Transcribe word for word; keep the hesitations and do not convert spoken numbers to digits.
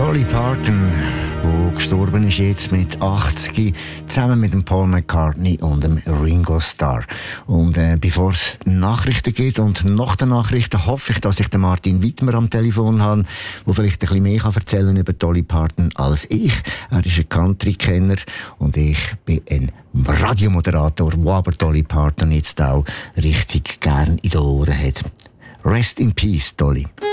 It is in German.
Dolly Parton, der gestorben ist jetzt mit achtzig, zusammen mit dem Paul McCartney und dem Ringo Starr. Und äh, bevor es Nachrichten gibt und nach den Nachrichten hoffe ich, dass ich den Martin Wittmer am Telefon habe, der vielleicht ein bisschen mehr kann erzählen über Dolly Parton als ich. Er ist ein Country-Kenner und ich bin ein Radiomoderator, der aber Dolly Parton jetzt auch richtig gern in den Ohren hat. Rest in Peace, Dolly.